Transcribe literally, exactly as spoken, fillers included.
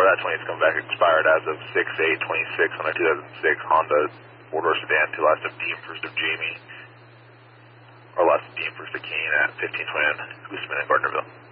that twentieth come back expired as of six eight twenty-six on a two thousand six Honda four-door sedan to last of Dean, first of Jamie, or last of Dean, first of Kane at fifteen twenty Gooseman in Gardnerville.